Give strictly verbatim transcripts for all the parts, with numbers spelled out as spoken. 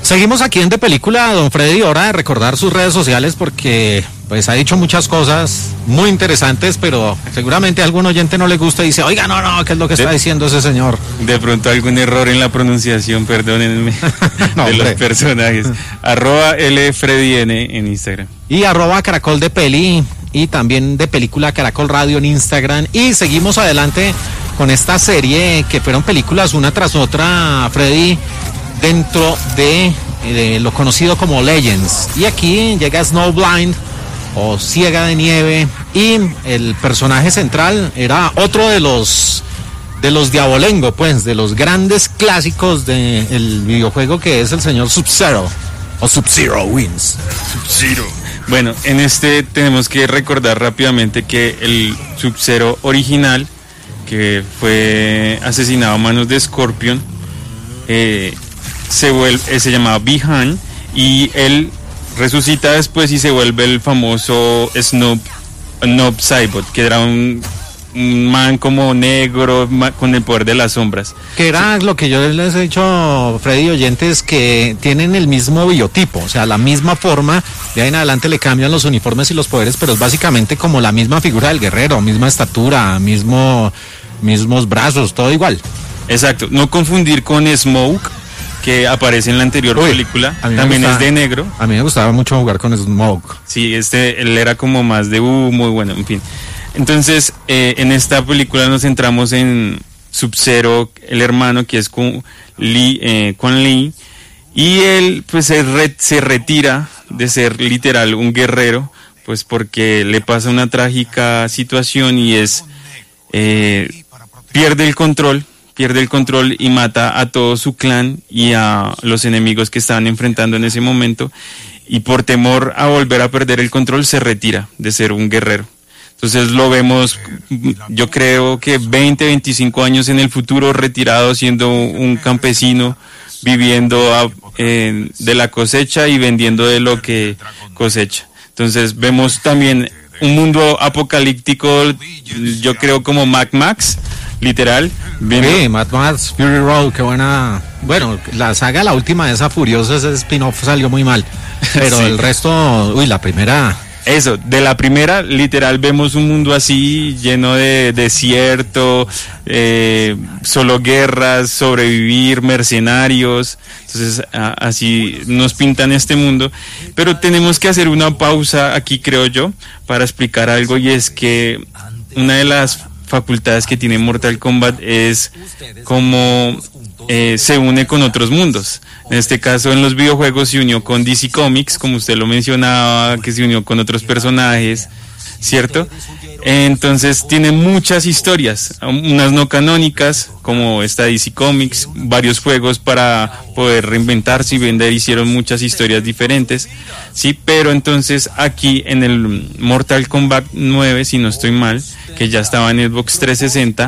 Seguimos aquí en De Película, don Freddy, hora de recordar sus redes sociales porque pues ha dicho muchas cosas muy interesantes, pero seguramente a algún oyente no le gusta y dice, oiga, no, no, ¿qué es lo que está de, diciendo ese señor? De pronto algún error en la pronunciación, perdónenme, no, de hombre. Los personajes. Arroba L Freddy N en Instagram. Y arroba Caracol de Peli, y también De Película Caracol Radio en Instagram. Y seguimos adelante con esta serie que fueron películas una tras otra, Freddy, dentro de, de lo conocido como Legends. Y aquí llega Snowblind o Ciega de Nieve, y el personaje central era otro de los de los Diabolengo, pues, de los grandes clásicos del videojuego, que es el señor Sub-Zero o Sub-Zero Wins. Sub-Zero. Bueno, en este tenemos que recordar rápidamente que el Sub-Zero original, que fue asesinado a manos de Scorpion, eh, se vuelve, eh, se llamaba Bi-Han, y él resucita después y se vuelve el famoso Snoop, Snoop Saibot, que era un, un man como negro man, con el poder de las sombras. Que era sí. Lo que yo les he dicho, Freddy, oyentes, que tienen el mismo biotipo, o sea, la misma forma. De ahí en adelante le cambian los uniformes y los poderes, pero es básicamente como la misma figura del guerrero, misma estatura, mismo, mismos brazos, todo igual. Exacto, no confundir con Smoke, que aparece en la anterior Uy, película, también gustaba, es de negro. A mí me gustaba mucho jugar con Smoke. Sí, este, él era como más de humo, muy bueno, en fin. Entonces, eh, en esta película nos centramos en Sub-Zero, el hermano, que es Quan Li, eh, Quan Li, y él pues se, re, se retira de ser literal un guerrero, pues porque le pasa una trágica situación y es, eh, pierde el control, pierde el control y mata a todo su clan y a los enemigos que estaban enfrentando en ese momento, y por temor a volver a perder el control se retira de ser un guerrero. Entonces lo vemos, yo creo que veinte, veinticinco años en el futuro, retirado, siendo un campesino, viviendo a, eh, de la cosecha y vendiendo de lo que cosecha. Entonces vemos también un mundo apocalíptico, yo creo como Mad Max, literal. Viendo... Sí, Mad Max Fury Road, qué buena. Bueno, la saga, la última de esa Furiosa, ese spin-off salió muy mal, pero sí. El resto, uy, la primera... Eso, de la primera, literal, vemos un mundo así, lleno de desierto, eh, solo guerras, sobrevivir, mercenarios. Entonces, a, así nos pintan este mundo. Pero tenemos que hacer una pausa aquí, creo yo, para explicar algo, y es que una de las facultades que tiene Mortal Kombat es como eh, se une con otros mundos. En este caso, en los videojuegos se unió con D C Comics, como usted lo mencionaba, que se unió con otros personajes, ¿cierto? Entonces tiene muchas historias, unas no canónicas, como esta D C Comics, varios juegos para poder reinventarse y vender, hicieron muchas historias diferentes, sí, pero entonces aquí en el Mortal Kombat nueve, si no estoy mal, que ya estaba en Xbox trescientos sesenta,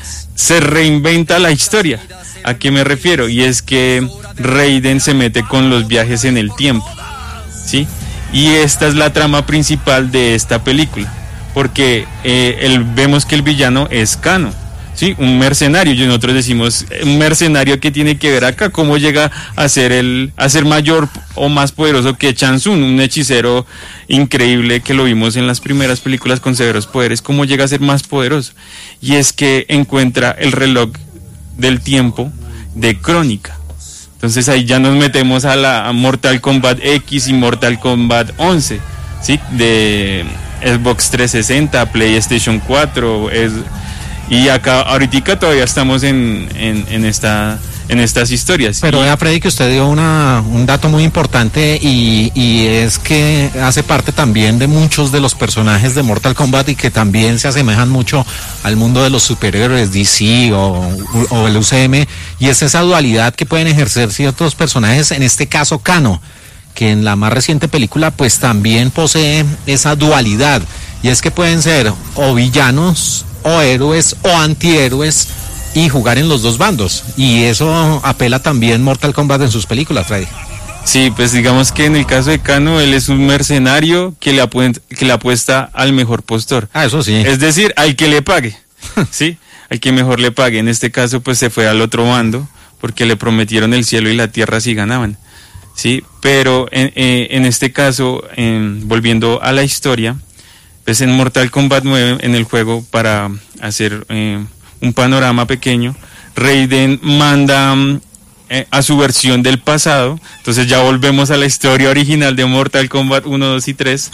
se reinventa la historia. ¿A qué me refiero? Y es que Raiden se mete con los viajes en el tiempo, ¿sí? Y esta es la trama principal de esta película, porque eh, el, vemos que el villano es Kano, ¿sí? Un mercenario, y nosotros decimos, un mercenario que tiene que ver acá, cómo llega a ser, el, a ser mayor o más poderoso que Shang Tsung, un hechicero increíble que lo vimos en las primeras películas con severos poderes, cómo llega a ser más poderoso. Y es que encuentra el reloj del tiempo de Crónica. Entonces ahí ya nos metemos a la a Mortal Kombat X y Mortal Kombat once, ¿sí? De Xbox trescientos sesenta, PlayStation cuatro, es, y acá ahorita todavía estamos en, en, en esta en estas historias. Pero vea, Freddy, que usted dio una, un dato muy importante, y, y es que hace parte también de muchos de los personajes de Mortal Kombat, y que también se asemejan mucho al mundo de los superhéroes D C o, o el U C M, y es esa dualidad que pueden ejercer ciertos personajes, en este caso Kano, que en la más reciente película pues también posee esa dualidad, y es que pueden ser o villanos o héroes o antihéroes y jugar en los dos bandos, y eso apela también Mortal Kombat en sus películas, Freddy. Sí, pues digamos que en el caso de Kano, él es un mercenario que le, apu- que le apuesta al mejor postor. Ah, eso sí. Es decir, al que le pague, ¿sí? Al que mejor le pague. En este caso, pues se fue al otro bando, porque le prometieron el cielo y la tierra si ganaban. Sí, pero en, eh, en este caso, en, volviendo a la historia, pues en Mortal Kombat nueve, en el juego, para hacer eh, un panorama pequeño, Raiden manda eh, a su versión del pasado, entonces ya volvemos a la historia original de Mortal Kombat uno, dos y tres,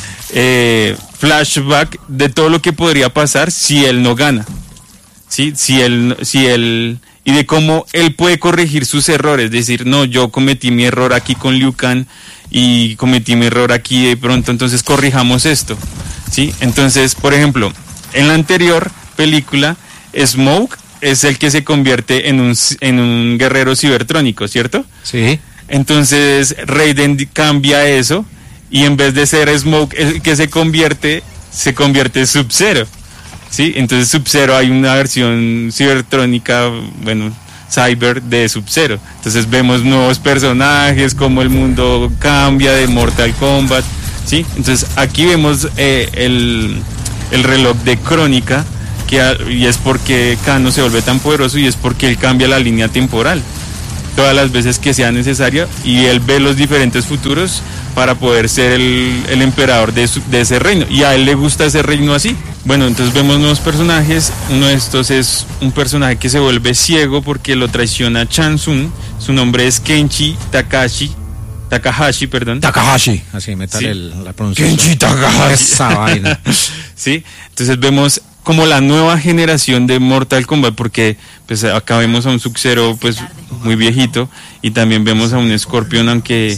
eh, flashback de todo lo que podría pasar si él no gana, ¿sí? Si él, si él, y de cómo él puede corregir sus errores, decir, no, yo cometí mi error aquí con Liu Kang y cometí mi error aquí de pronto, entonces corrijamos esto, ¿sí? Entonces, por ejemplo, en la anterior película, Smoke es el que se convierte en un, en un guerrero cibertrónico, ¿cierto? Sí. Entonces Raiden cambia eso y en vez de ser Smoke el que se convierte, se convierte en Sub-Zero, ¿sí? Entonces Sub-Zero hay una versión cibertrónica, bueno, cyber de Sub-Zero. Entonces vemos nuevos personajes, cómo el mundo cambia de Mortal Kombat, ¿sí? Entonces aquí vemos eh, el, el reloj de Crónica, que, y es porque Kano se vuelve tan poderoso y es porque él cambia la línea temporal todas las veces que sea necesario y él ve los diferentes futuros para poder ser el, el emperador de, su, de ese reino, y a él le gusta ese reino así. Bueno, entonces vemos nuevos personajes. Uno de estos es un personaje que se vuelve ciego porque lo traiciona Shang Tsung. Su nombre es Kenshi Takahashi Takahashi, perdón. Takahashi, así metal, sí. el, la pronunciación. Kenshi Takahashi. Esa vaina. Sí, entonces vemos como la nueva generación de Mortal Kombat, porque pues acá vemos a un Sub-Zero pues muy viejito, y también vemos a un Scorpion, aunque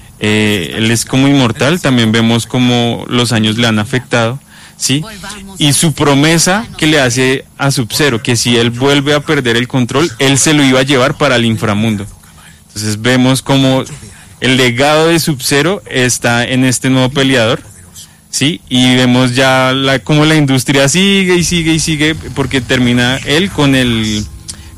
eh, él es como inmortal, también vemos como los años le han afectado, ¿sí? Y su promesa que le hace a Sub-Zero, que si él vuelve a perder el control, él se lo iba a llevar para el inframundo. Entonces vemos como el legado de Sub-Zero está en este nuevo peleador, ¿sí? Y vemos ya la, cómo la industria sigue y sigue y sigue, porque termina él con el,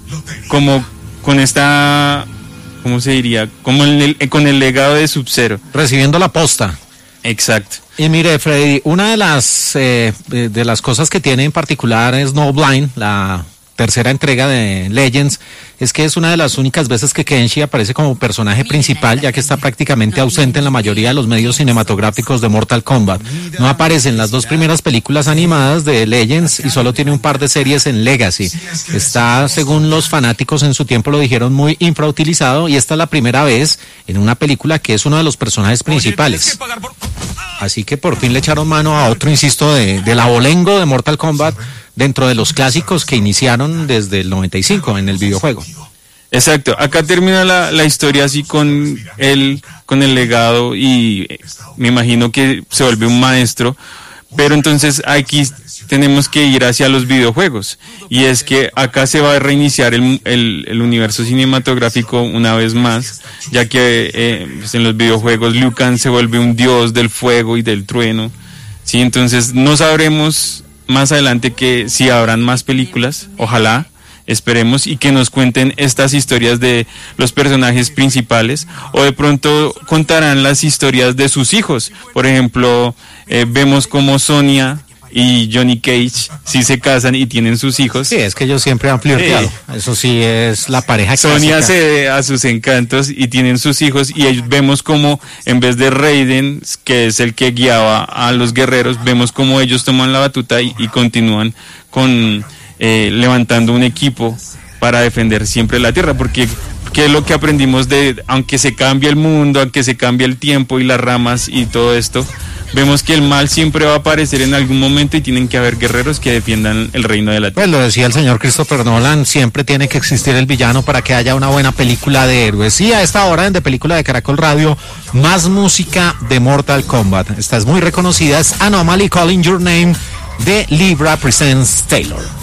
como con esta, ¿cómo se diría? Como el, con el legado de Sub-Zero. Recibiendo la posta. Exacto. Y mire, Freddy, una de las, eh, de las cosas que tiene en particular Snowblind, la tercera entrega de Legends, es que es una de las únicas veces que Kenshi aparece como personaje principal, ya que está prácticamente ausente en la mayoría de los medios cinematográficos de Mortal Kombat. No aparece en las dos primeras películas animadas de Legends y solo tiene un par de series en Legacy. Está, según los fanáticos en su tiempo lo dijeron, muy infrautilizado, y esta es la primera vez en una película que es uno de los personajes principales. Así que por fin le echaron mano a otro, insisto, de, del abolengo de Mortal Kombat dentro de los clásicos que iniciaron desde el noventa y cinco en el videojuego. Exacto, acá termina la, la historia así con él, con el legado, y me imagino que se vuelve un maestro, pero entonces aquí tenemos que ir hacia los videojuegos, y es que acá se va a reiniciar el, el, el universo cinematográfico una vez más, ya que eh, pues en los videojuegos Liu Kang se vuelve un dios del fuego y del trueno, ¿sí? Entonces no sabremos más adelante que si habrán más películas, ojalá, esperemos, y que nos cuenten estas historias de los personajes principales, o de pronto contarán las historias de sus hijos. Por ejemplo, eh, vemos como Sonya y Johnny Cage sí se casan y tienen sus hijos. Sí, es que ellos siempre han flirteado. Sí. Eso sí es la pareja Sonya clásica. Cede a sus encantos y tienen sus hijos, y ellos, vemos como en vez de Raiden, que es el que guiaba a los guerreros, vemos como ellos toman la batuta y, y continúan con eh, levantando un equipo para defender siempre la tierra, porque ¿qué es lo que aprendimos de, aunque se cambie el mundo, aunque se cambie el tiempo y las ramas y todo esto, vemos que el mal siempre va a aparecer en algún momento y tienen que haber guerreros que defiendan el reino de la tierra? Pues lo decía el señor Christopher Nolan, siempre tiene que existir el villano para que haya una buena película de héroes. Y a esta hora en De Película de Caracol Radio, más música de Mortal Kombat. Esta es muy reconocida, es Anomaly Calling Your Name de Libra Presents Taylor.